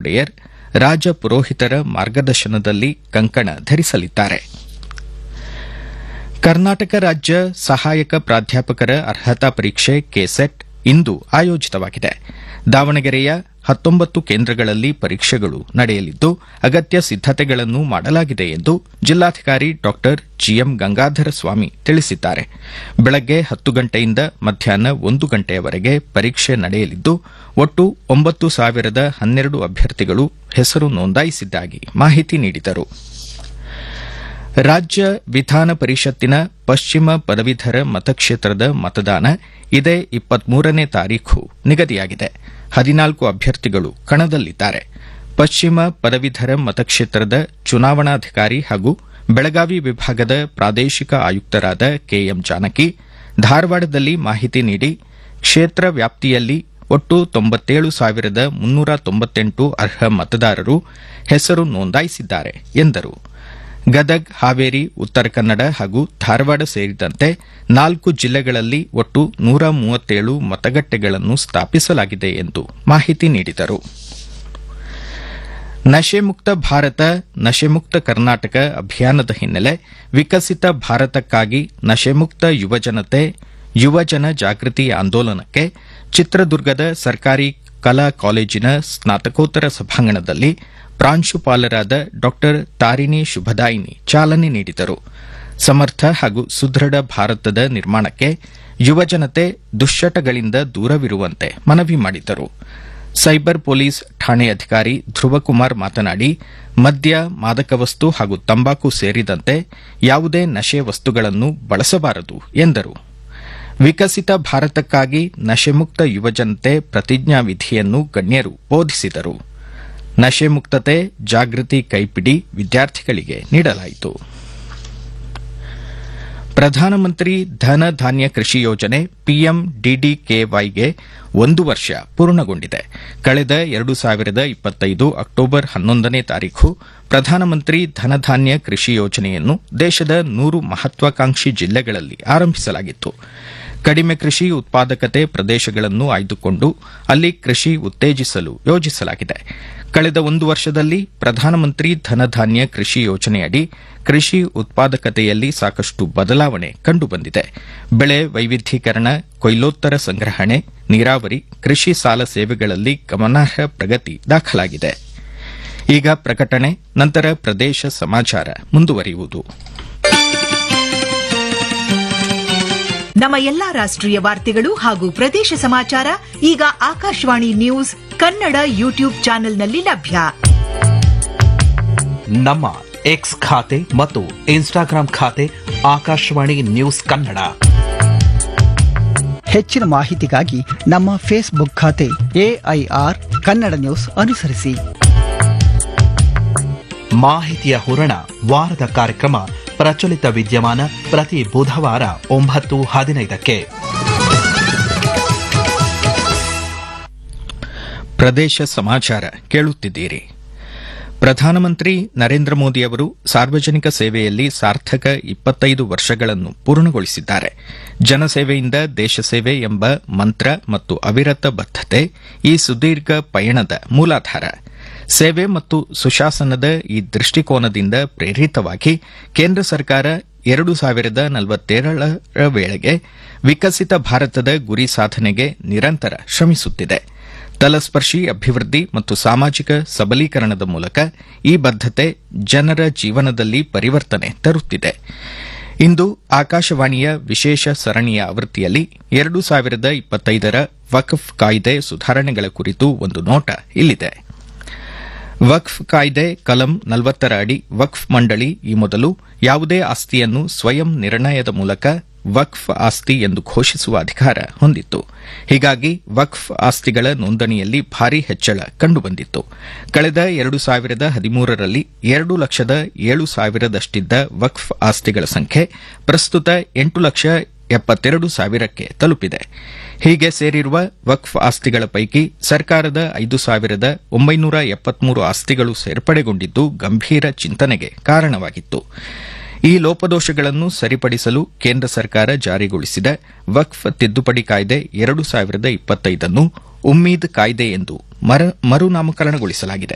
ಒಡೆಯರ್ ರಾಜ ಪುರೋಹಿತರ ಮಾರ್ಗದರ್ಶನದಲ್ಲಿ ಕಂಕಣ ಧರಿಸಲಿದ್ದಾರೆ. ಕರ್ನಾಟಕ ರಾಜ್ಯ ಸಹಾಯಕ ಪ್ರಾಧ್ಯಾಪಕರ ಅರ್ಹತಾ ಪರೀಕ್ಷೆ ಕೆಸೆಟ್ ಇಂದು ಆಯೋಜಿತವಾಗಿದೆ. ದಾವಣಗೆರೆಯ 19 ಕೇಂದ್ರಗಳಲ್ಲಿ ಪರೀಕ್ಷೆಗಳು ನಡೆಯಲಿದ್ದು ಅಗತ್ಯ ಸಿದ್ದತೆಗಳನ್ನು ಮಾಡಲಾಗಿದೆ ಎಂದು ಜಿಲ್ಲಾಧಿಕಾರಿ ಡಾ ಜಿಎಂ ಗಂಗಾಧರ ಸ್ವಾಮಿ ತಿಳಿಸಿದ್ದಾರೆ. ಬೆಳಗ್ಗೆ 10 ಗಂಟೆಯಿಂದ ಮಧ್ಯಾಹ್ನ 1 ಗಂಟೆಯವರೆಗೆ ಪರೀಕ್ಷೆ ನಡೆಯಲಿದ್ದು ಒಟ್ಟು 9,012 ಅಭ್ಯರ್ಥಿಗಳು ಹೆಸರು ನೋಂದಾಯಿಸಿದ್ದಾಗಿ ಮಾಹಿತಿ ನೀಡಿದರು. ರಾಜ್ಯ ವಿಧಾನ ಪರಿಷತ್ತಿನ ಪಶ್ಚಿಮ ಪದವೀಧರ ಮತಕ್ಷೇತ್ರದ ಮತದಾನ ಇದೇ 23ನೇ ತಾರೀಖು ನಿಗದಿಯಾಗಿದೆ. 14 ಅಭ್ಯರ್ಥಿಗಳು ಕಣದಲ್ಲಿದ್ದಾರೆ. ಪಶ್ಚಿಮ ಪದವೀಧರ ಮತಕ್ಷೇತ್ರದ ಚುನಾವಣಾಧಿಕಾರಿ ಹಾಗೂ ಬೆಳಗಾವಿ ವಿಭಾಗದ ಪ್ರಾದೇಶಿಕ ಆಯುಕ್ತರಾದ ಕೆಎಂ ಜಾನಕಿ ಧಾರವಾಡದಲ್ಲಿ ಮಾಹಿತಿ ನೀಡಿ ಕ್ಷೇತ್ರ ವ್ಯಾಪ್ತಿಯಲ್ಲಿ ಒಟ್ಟು 97,398 ಅರ್ಹ ಮತದಾರರು ಹೆಸರು ನೋಂದಾಯಿಸಿದ್ದಾರೆ ಎಂದರು. ಗದಗ್, ಹಾವೇರಿ, ಉತ್ತರ ಕನ್ನಡ ಹಾಗೂ ಧಾರವಾಡ ಸೇರಿದಂತೆ 4 ಜಿಲ್ಲೆಗಳಲ್ಲಿ ಒಟ್ಟು 137 ಮತಗಟ್ಟೆಗಳನ್ನು ಸ್ಥಾಪಿಸಲಾಗಿದೆ ಎಂದು ಮಾಹಿತಿ ನೀಡಿದರು. ನಶೆಮುಕ್ತ ಭಾರತ, ನಶೆಮುಕ್ತ ಕರ್ನಾಟಕ ಅಭಿಯಾನದ ಹಿನ್ನೆಲೆ ವಿಕಸಿತ ಭಾರತಕ್ಕಾಗಿ ನಶೆಮುಕ್ತ ಯುವಜನತೆ, ಯುವಜನ ಜಾಗೃತಿ ಆಂದೋಲನಕ್ಕೆ ಚಿತ್ರದುರ್ಗದ ಸರ್ಕಾರಿ ಕಲಾ ಕಾಲೇಜಿನ ಸ್ನಾತಕೋತ್ತರ ಸಭಾಂಗಣದಲ್ಲಿ ಪ್ರಾಂಶುಪಾಲರಾದ ಡಾ ತಾರಿಣಿ ಶುಭದಾಯಿನಿ ಚಾಲನೆ ನೀಡಿದರು. ಸಮರ್ಥ ಹಾಗೂ ಸುದೃಢ ಭಾರತದ ನಿರ್ಮಾಣಕ್ಕೆ ಯುವಜನತೆ ದುಶ್ಚಟಗಳಿಂದ ದೂರವಿರುವಂತೆ ಮನವಿ ಮಾಡಿದರು. ಸೈಬರ್ ಪೊಲೀಸ್ ಠಾಣೆ ಅಧಿಕಾರಿ ಧ್ರುವಕುಮಾರ್ ಮಾತನಾಡಿ, ಮದ್ಯ, ಮಾದಕ ವಸ್ತು ಹಾಗೂ ತಂಬಾಕು ಸೇರಿದಂತೆ ಯಾವುದೇ ನಶೆ ವಸ್ತುಗಳನ್ನು ಬಳಸಬಾರದು ಎಂದರು. ವಿಕಸಿತ ಭಾರತಕ್ಕಾಗಿ ನಶೆಮುಕ್ತ ಯುವಜನತೆ ಪ್ರತಿಜ್ಞಾವಿಧಿಯನ್ನು ಗಣ್ಯರು ಬೋಧಿಸಿದರು. ನಶೆ ಮುಕ್ತತೆ ಜಾಗೃತಿ ಕೈಪಿಡಿ ವಿದ್ಯಾರ್ಥಿಗಳಿಗೆ ನೀಡಲಾಯಿತು. ಪ್ರಧಾನಮಂತ್ರಿ ಧನ ಧಾನ್ಯ ಕೃಷಿ ಯೋಜನೆ ಪಿಎಂಡಿಡಿಕೆವೈಗೆ 1 ವರ್ಷ ಪೂರ್ಣಗೊಂಡಿದೆ. ಕಳೆದ 2025 ಅಕ್ಟೋಬರ್ 11ನೇ ತಾರೀಖು ಪ್ರಧಾನಮಂತ್ರಿ ಧನಧಾನ್ಯ ಕೃಷಿ ಯೋಜನೆಯನ್ನು ದೇಶದ 100 ಮಹತ್ವಾಕಾಂಕ್ಷಿ ಜಿಲ್ಲೆಗಳಲ್ಲಿ ಆರಂಭಿಸಲಾಗಿತ್ತು. ಕಡಿಮೆ ಕೃಷಿ ಉತ್ಪಾದಕತೆ ಪ್ರದೇಶಗಳನ್ನು ಆಯ್ದುಕೊಂಡು ಅಲ್ಲಿ ಕೃಷಿ ಉತ್ತೇಜಿಸಲು ಯೋಜಿಸಲಾಗಿದೆ. ಕಳೆದ 1 ವರ್ಷದಲ್ಲಿ ಪ್ರಧಾನಮಂತ್ರಿ ಧನಧಾನ್ಯ ಕೃಷಿ ಯೋಜನೆಯಡಿ ಕೃಷಿ ಉತ್ಪಾದಕತೆಯಲ್ಲಿ ಸಾಕಷ್ಟು ಬದಲಾವಣೆ ಕಂಡುಬಂದಿದೆ. ಬೆಳೆ ವೈವಿಧ್ಯೀಕರಣ, ಕೊಯ್ಲೋತ್ತರ ಸಂಗ್ರಹಣೆ, ನೀರಾವರಿ, ಕೃಷಿ ಸಾಲ ಸೇವೆಗಳಲ್ಲಿ ಗಮನಾರ್ಹ ಪ್ರಗತಿ ದಾಖಲಾಗಿದೆ. ಈಗ ಪ್ರಕಟಣೆ, ನಂತರ ಪ್ರದೇಶ ಸಮಾಚಾರ ಮುಂದುವರಿಯುವುದು. ನಮ್ಮ ಎಲ್ಲಾ ರಾಷ್ಟ್ರೀಯ ವಾರ್ತೆಗಳು ಹಾಗೂ ಪ್ರದೇಶ ಸಮಾಚಾರ ಈಗ ಆಕಾಶವಾಣಿ ನ್ಯೂಸ್ ಕನ್ನಡ ಯೂಟ್ಯೂಬ್ ಚಾನೆಲ್ನಲ್ಲಿ ಲಭ್ಯ. ನಮ್ಮ ಎಕ್ಸ್ ಖಾತೆ ಮತ್ತು ಇನ್ಸ್ಟಾಗ್ರಾಂ ಖಾತೆ ಆಕಾಶವಾಣಿ ನ್ಯೂಸ್ ಕನ್ನಡ. ಹೆಚ್ಚಿನ ಮಾಹಿತಿಗಾಗಿ ನಮ್ಮ ಫೇಸ್ಬುಕ್ ಖಾತೆ ಎಐಆರ್ ಕನ್ನಡ ನ್ಯೂಸ್ ಅನುಸರಿಸಿ. ಮಾಹಿತಿಯ ಹೂರಣ ವಾರದ ಕಾರ್ಯಕ್ರಮ ಪ್ರಚಲಿತ ವಿದ್ಯಮಾನ ಪ್ರತಿ ಬುಧವಾರ 9:15ಕ್ಕೆ. ಪ್ರದೇಶ ಸಮಾಚಾರ ಕೇಳುತ್ತಿದ್ದೀರಿ. ಪ್ರಧಾನಮಂತ್ರಿ ನರೇಂದ್ರ ಮೋದಿ ಅವರು ಸಾರ್ವಜನಿಕ ಸೇವೆಯಲ್ಲಿ ಸಾರ್ಥಕ 25 ವರ್ಷಗಳನ್ನು ಪೂರ್ಣಗೊಳಿಸಿದ್ದಾರೆ. ಜನಸೇವೆಯಿಂದ ದೇಶ ಸೇವೆ ಎಂಬ ಮಂತ್ರ ಮತ್ತು ಅವಿರತ ಬದ್ಧತೆ ಈ ಸುದೀರ್ಘ ಪಯಣದ ಮೂಲಾಧಾರ. ಸೇವೆ ಮತ್ತು ಸುಶಾಸನದ ಈ ದೃಷ್ಟಿಕೋನದಿಂದ ಪ್ರೇರಿತವಾಗಿ ಕೇಂದ್ರ ಸರ್ಕಾರ 2047ರ ವೇಳೆಗೆ ವಿಕಸಿತ ಭಾರತದ ಗುರಿ ಸಾಧನೆಗೆ ನಿರಂತರ ಶ್ರಮಿಸುತ್ತಿದೆ. ತಲಸ್ಪರ್ಶಿ ಅಭಿವೃದ್ಧಿ ಮತ್ತು ಸಾಮಾಜಿಕ ಸಬಲೀಕರಣದ ಮೂಲಕ ಈ ಬದ್ಧತೆ ಜನರ ಜೀವನದಲ್ಲಿ ಪರಿವರ್ತನೆ ತರುತ್ತಿದೆ. ಇಂದು ಆಕಾಶವಾಣಿಯ ವಿಶೇಷ ಸರಣಿಯ ಆವೃತ್ತಿಯಲ್ಲಿ 2025ರ ವಕ್ಫ್ ಕಾಯ್ದೆ ಸುಧಾರಣೆಗಳ ಕುರಿತು ಒಂದು ನೋಟ ಇಲ್ಲಿದೆ. ವಕ್ಫ್ ಕಾಯ್ದೆ ಕಲಂ 40ರ ಅಡಿ ವಕ್ಫ್ ಮಂಡಳಿ ಈ ಮೊದಲು ಯಾವುದೇ ಆಸ್ತಿಯನ್ನು ಸ್ವಯಂ ನಿರ್ಣಯದ ಮೂಲಕ ವಕ್ಫ್ ಆಸ್ತಿ ಎಂದು ಘೋಷಿಸುವ ಅಧಿಕಾರ ಹೊಂದಿತ್ತು. ಹೀಗಾಗಿ ವಕ್ಫ್ ಆಸ್ತಿಗಳ ನೋಂದಣಿಯಲ್ಲಿ ಭಾರೀ ಹೆಚ್ಚಳ ಕಂಡುಬಂದಿತ್ತು. ಕಳೆದ 2013ರಲ್ಲಿ 2,07,000ದಷ್ಟಿದ್ದ ವಕ್ಫ್ ಆಸ್ತಿಗಳ ಸಂಖ್ಯೆ ಪ್ರಸ್ತುತ 8,72,000ಕ್ಕೆ ತಲುಪಿದೆ. ಹೀಗೆ ಸೇರಿರುವ ವಕ್ಫ್ ಆಸ್ತಿಗಳ ಪೈಕಿ ಸರ್ಕಾರದ 5,973 ಆಸ್ತಿಗಳು ಸೇರ್ಪಡೆಗೊಂಡಿದ್ದು ಗಂಭೀರ ಚಿಂತನೆಗೆ ಕಾರಣವಾಗಿತ್ತು. ಈ ಲೋಪದೋಷಗಳನ್ನು ಸರಿಪಡಿಸಲು ಕೇಂದ್ರ ಸರ್ಕಾರ ಜಾರಿಗೊಳಿಸಿದ ವಕ್ಫ್ ತಿದ್ದುಪಡಿ ಕಾಯ್ದೆ 2025 ಅನ್ನು ಉಮ್ಮೀದ್ ಕಾಯ್ದೆ ಎಂದು ಮರುನಾಮಕರಣಗೊಳಿಸಲಾಗಿದೆ.